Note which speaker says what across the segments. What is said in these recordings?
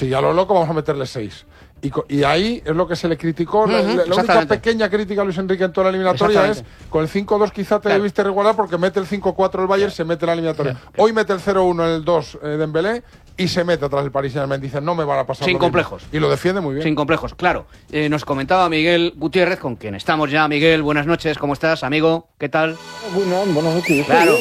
Speaker 1: Sí, a lo loco vamos a meterle 6. Y ahí es lo que se le criticó. La única pequeña crítica a Luis Enrique en toda la eliminatoria es con el 5-2 quizá te debiste regular porque mete el 5-4 el Bayern, se mete en la eliminatoria. Hoy mete el 0-1 en el 2 Dembélé y se mete atrás el Paris Saint-Germain. Dice, no me van a pasar.
Speaker 2: Sin complejos.
Speaker 1: Y lo defiende muy bien.
Speaker 2: Sin complejos, claro. Nos comentaba Miguel Gutiérrez, con quien estamos ya. Miguel, buenas noches, ¿cómo estás, amigo? ¿Qué tal?
Speaker 3: Buenas noches.
Speaker 2: Claro,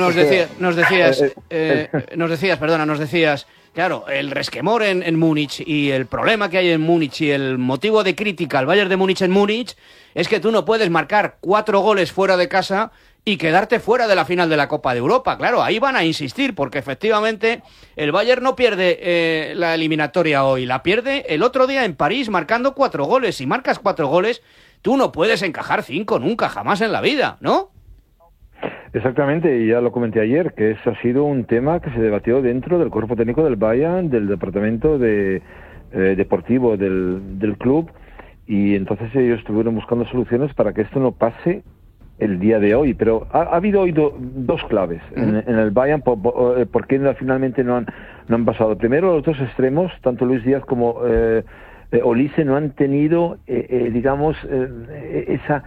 Speaker 2: nos decías, claro, el resquemor en Múnich y el problema que hay en Múnich y el motivo de crítica al Bayern de Múnich en Múnich es que tú no puedes marcar 4 goles fuera de casa y quedarte fuera de la final de la Copa de Europa. Claro, ahí van a insistir, porque efectivamente el Bayern no pierde la eliminatoria hoy, la pierde el otro día en París marcando 4 goles. Si marcas 4 goles, tú no puedes encajar 5 nunca, jamás en la vida, ¿no?
Speaker 3: Exactamente, y ya lo comenté ayer, que ese ha sido un tema que se debatió dentro del cuerpo técnico del Bayern, del departamento deportivo del club, y entonces ellos estuvieron buscando soluciones para que esto no pase el día de hoy, pero ha habido hoy dos claves en el Bayern por qué finalmente no han pasado. Primero, los dos extremos, tanto Luis Díaz como Olise, no han tenido esa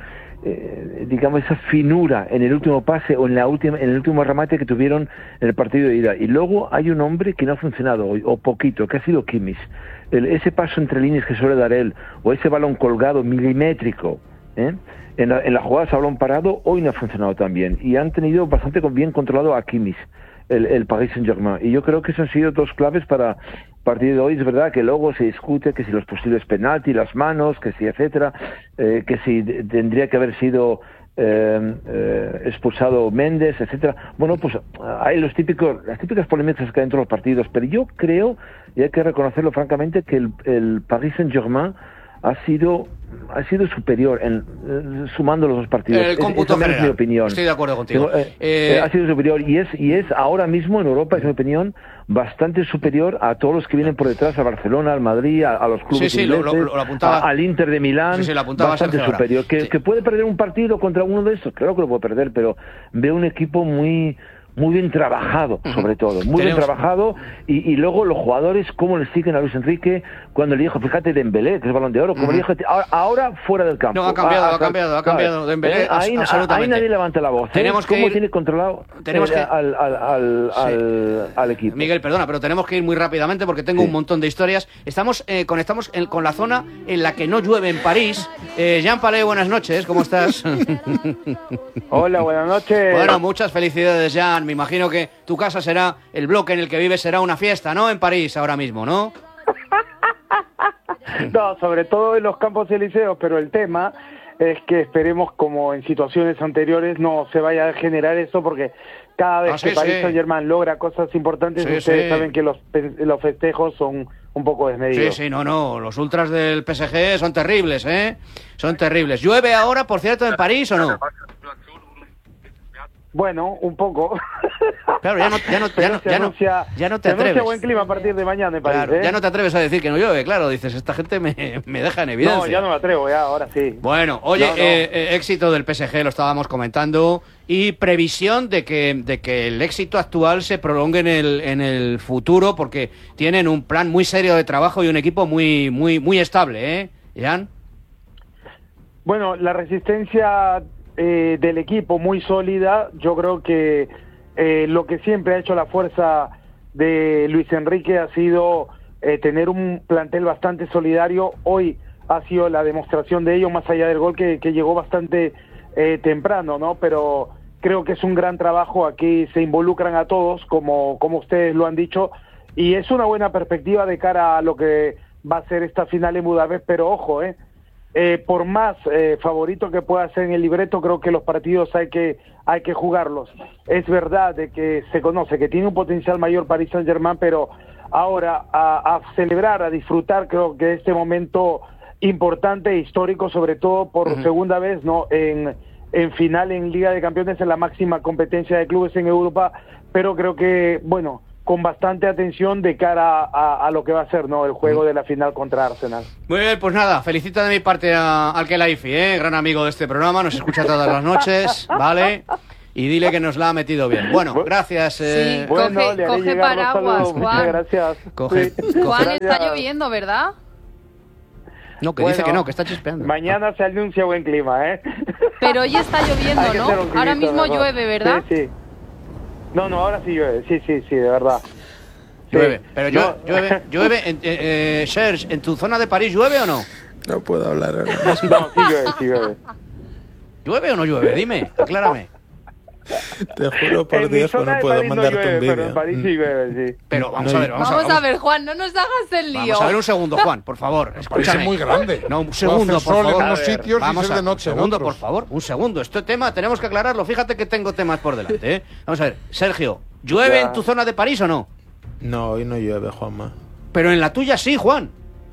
Speaker 3: finura en el último pase o en el último remate que tuvieron en el partido de ida. Y luego hay un hombre que no ha funcionado hoy, o poquito, que ha sido Kimmich. Ese paso entre líneas que suele dar él, o ese balón colgado milimétrico, en la jugada a balón parado, hoy no ha funcionado tan bien. Y han tenido bastante bien controlado a Kimmich, el Paris Saint-Germain. Y yo creo que esas han sido dos claves para partir de hoy. Es verdad que luego se discute que si los posibles penaltis, las manos, que si etcétera, que si tendría que haber sido expulsado Méndez, etcétera. Bueno, pues hay las típicas polémicas que hay dentro de los partidos, pero yo creo, y hay que reconocerlo francamente, que el Paris Saint-Germain ha sido superior sumando los dos partidos.
Speaker 2: El cómputo general,
Speaker 3: es mi opinión.
Speaker 2: Estoy de acuerdo contigo.
Speaker 3: Ha sido superior y es ahora mismo en Europa, es mi opinión, bastante superior a todos los que vienen por detrás, a Barcelona, al Madrid, a los clubes ingleses,
Speaker 2: lo apuntaba,
Speaker 3: al Inter de Milán.
Speaker 2: Lo apuntaba
Speaker 3: bastante
Speaker 2: Sergio
Speaker 3: superior. Que puede perder un partido contra uno de estos, claro que lo puede perder, pero veo un equipo muy bien trabajado, sobre todo, bien trabajado, y luego los jugadores cómo le siguen a Luis Enrique cuando le dijo, fíjate, Dembélé, que es Balón de Oro, como le dijo, ahora fura del campo.
Speaker 2: No, ha cambiado Dembélé, absolutamente.
Speaker 3: Ahí nadie levanta la voz.
Speaker 2: Tenemos que ir,
Speaker 3: tiene controlado al equipo.
Speaker 2: Miguel, perdona, pero tenemos que ir muy rápidamente porque tengo un montón de historias. Conectamos con la zona en la que no llueve en París. Jean Palais, buenas noches, ¿cómo estás?
Speaker 4: Hola, buenas noches.
Speaker 2: Bueno, muchas felicidades, Jean. Me imagino que tu casa será, el bloque en el que vives será una fiesta, ¿no? En París ahora mismo, ¿no?
Speaker 4: No, sobre todo en los Campos Elíseos, pero el tema es que esperemos, como en situaciones anteriores, no se vaya a generar eso, porque cada vez que Paris Saint-Germain logra cosas importantes, ustedes saben que los festejos son un poco desmedidos.
Speaker 2: Sí, no, los ultras del PSG son terribles, son terribles. ¿Llueve ahora, por cierto, en París o no?
Speaker 4: Bueno, un poco.
Speaker 2: Claro, ya no te atreves.
Speaker 4: Buen clima a partir de mañana en París.
Speaker 2: Claro, ya no te atreves a decir que no llueve, claro, dices, esta gente me deja en evidencia.
Speaker 4: No, ya no me atrevo, ahora sí.
Speaker 2: Bueno, oye, éxito del PSG, lo estábamos comentando, y previsión de que el éxito actual se prolongue en el futuro, porque tienen un plan muy serio de trabajo y un equipo muy estable, Jan.
Speaker 4: Bueno, la resistencia del equipo muy sólida. Yo creo que lo que siempre ha hecho la fuerza de Luis Enrique ha sido tener un plantel bastante solidario. Hoy ha sido la demostración de ello, más allá del gol que llegó bastante temprano, ¿no? Pero creo que es un gran trabajo. Aquí se involucran a todos, como ustedes lo han dicho, y es una buena perspectiva de cara a lo que va a ser esta final en Budapest. Pero ojo, por más favorito que pueda ser en el libreto, creo que los partidos hay que jugarlos. Es verdad de que se conoce que tiene un potencial mayor Paris Saint-Germain, pero ahora a celebrar, a disfrutar, creo que este momento importante e histórico, sobre todo por segunda vez, ¿no? En final en Liga de Campeones, en la máxima competencia de clubes en Europa, pero creo que, bueno, con bastante atención de cara a lo que va a ser, ¿no?, el juego de la final contra Arsenal.
Speaker 2: Muy bien, pues nada, felicito de mi parte al Khelaifi, gran amigo de este programa, nos escucha todas las noches, ¿vale? y dile que nos la ha metido bien. Bueno, gracias.
Speaker 5: Sí,
Speaker 4: Bueno, le haré
Speaker 5: coge
Speaker 4: llegar los
Speaker 5: paraguas,
Speaker 4: saludos. Muchas
Speaker 5: Juan.
Speaker 4: gracias.
Speaker 2: Coge-
Speaker 4: Sí.
Speaker 5: Juan,
Speaker 4: Gracias.
Speaker 5: está lloviendo, ¿verdad?
Speaker 2: No, que
Speaker 4: Bueno,
Speaker 2: dice que no, que está chispeando.
Speaker 4: Mañana se anuncia buen clima, ¿eh?
Speaker 5: Pero hoy está lloviendo,
Speaker 4: Hay que hacer un
Speaker 5: ¿no? Ahora
Speaker 4: climita
Speaker 5: mismo
Speaker 4: mejor.
Speaker 5: llueve, ¿verdad?
Speaker 4: Sí, sí. No, ahora sí llueve. Sí, de verdad. Sí.
Speaker 2: Llueve, pero
Speaker 4: No.
Speaker 2: llueve, Serge, ¿en tu zona de París llueve o no?
Speaker 6: No puedo hablar ahora.
Speaker 4: No, sí llueve.
Speaker 2: ¿Llueve o no llueve? Dime, aclárame.
Speaker 6: Te juro por
Speaker 4: En mi
Speaker 6: Dios que
Speaker 4: zona
Speaker 6: no
Speaker 4: de
Speaker 6: puedo
Speaker 4: París
Speaker 6: mandarte
Speaker 4: llueve,
Speaker 6: un
Speaker 4: pero en
Speaker 6: vídeo.
Speaker 4: París sí llueve, sí.
Speaker 2: Pero vamos
Speaker 6: No,
Speaker 2: a ver,
Speaker 5: Vamos a ver, Juan, no nos hagas el lío.
Speaker 2: Vamos a ver un segundo, Juan, por favor.
Speaker 1: Parece
Speaker 2: Escúchame.
Speaker 1: muy grande.
Speaker 2: No, un
Speaker 1: Puede
Speaker 2: segundo,
Speaker 1: hacer
Speaker 2: por
Speaker 1: sol
Speaker 2: favor.
Speaker 1: en unos
Speaker 2: A ver,
Speaker 1: sitios y
Speaker 2: vamos
Speaker 1: ser de
Speaker 2: a-
Speaker 1: noche
Speaker 2: un
Speaker 1: en
Speaker 2: segundo,
Speaker 1: otros.
Speaker 2: por favor. Un segundo. Este tema tenemos que aclararlo. Fíjate que tengo temas por delante, ¿eh? Vamos a ver, Sergio, ¿llueve
Speaker 4: Ya.
Speaker 2: en tu zona de París o no?
Speaker 6: No, hoy no llueve, Juanma.
Speaker 2: Pero en la tuya sí, Juan.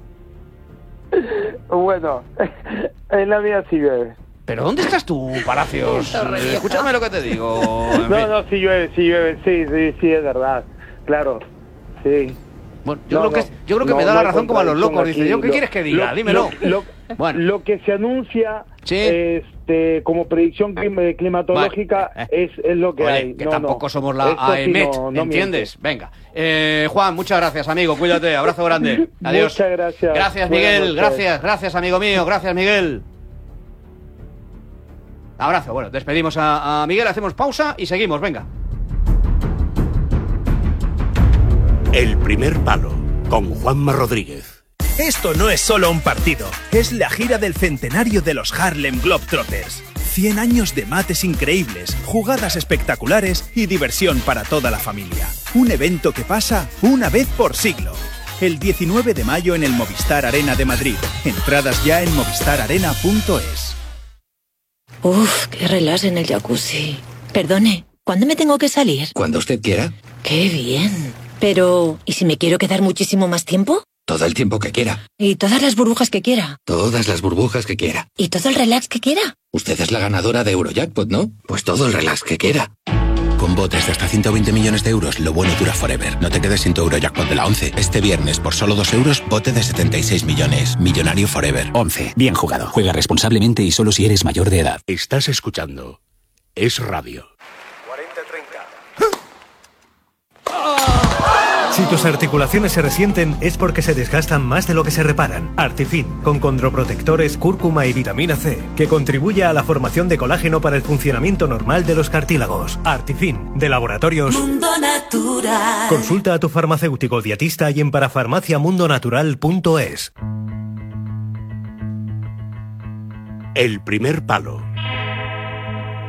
Speaker 4: Bueno, en la mía sí llueve.
Speaker 2: ¿Pero dónde estás tú, Palacios?
Speaker 5: Torrevieja.
Speaker 2: Escúchame lo que te digo. En fin.
Speaker 4: No, sí llueve, sí, es verdad. Claro, sí.
Speaker 2: Bueno, yo
Speaker 4: No,
Speaker 2: creo que
Speaker 4: no,
Speaker 2: me da
Speaker 4: no
Speaker 2: la
Speaker 4: hay
Speaker 2: razón como a los locos.
Speaker 4: contradicción
Speaker 2: Dice,
Speaker 4: aquí.
Speaker 2: ¿qué quieres que diga? Dímelo. Bueno.
Speaker 4: Lo que se anuncia
Speaker 2: Sí.
Speaker 4: como predicción climatológica
Speaker 2: Vale.
Speaker 4: es lo que
Speaker 2: Oye,
Speaker 4: hay.
Speaker 2: que
Speaker 4: No,
Speaker 2: tampoco
Speaker 4: no.
Speaker 2: somos la
Speaker 4: Esto sí
Speaker 2: AEMET,
Speaker 4: no
Speaker 2: ¿entiendes? Venga. Juan, muchas gracias, amigo. Cuídate. Abrazo grande. Adiós.
Speaker 4: Muchas gracias.
Speaker 2: Gracias,
Speaker 4: Buenas
Speaker 2: Miguel.
Speaker 4: noches.
Speaker 2: Gracias, amigo mío. Gracias, Miguel. Abrazo. Bueno, despedimos a Miguel, hacemos pausa y seguimos. Venga.
Speaker 7: El primer palo con Juanma Rodríguez.
Speaker 8: Esto no es solo un partido, es la gira del centenario de los Harlem Globetrotters. 100 años de mates increíbles, jugadas espectaculares y diversión para toda la familia. Un evento que pasa una vez por siglo. El 19 de mayo en el Movistar Arena de Madrid. Entradas ya en movistararena.es.
Speaker 9: Uf, qué relax en el jacuzzi. Perdone, ¿cuándo me tengo que salir?
Speaker 10: Cuando usted quiera,
Speaker 9: ¡Qué bien! Pero, ¿y si me quiero quedar muchísimo más tiempo?
Speaker 10: todo el tiempo que quiera,
Speaker 9: ¿Y todas las burbujas que quiera?
Speaker 10: todas las burbujas que quiera.
Speaker 9: ¿Y todo el relax que quiera?
Speaker 10: Usted es la ganadora de Eurojackpot, ¿no? Pues todo el relax que quiera. Con botes de hasta 120 millones de euros, lo bueno dura forever. No te quedes sin tu Eurojackpot de la 11. Este viernes, por solo 2 euros, bote de 76 millones. Millonario forever.
Speaker 11: 11. Bien jugado. Juega responsablemente y solo si eres mayor de edad.
Speaker 7: Estás escuchando Es Radio.
Speaker 12: Si tus articulaciones se resienten es porque se desgastan más de lo que se reparan. Artifin, con condroprotectores, cúrcuma y vitamina C, que contribuye a la formación de colágeno para el funcionamiento normal de los cartílagos. Artifin, de Laboratorios
Speaker 9: Mundo Natural.
Speaker 12: Consulta a tu farmacéutico dietista y en parafarmaciamundonatural.es.
Speaker 7: El primer palo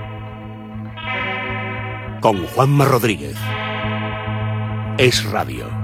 Speaker 7: con Juanma Rodríguez. Es Radio.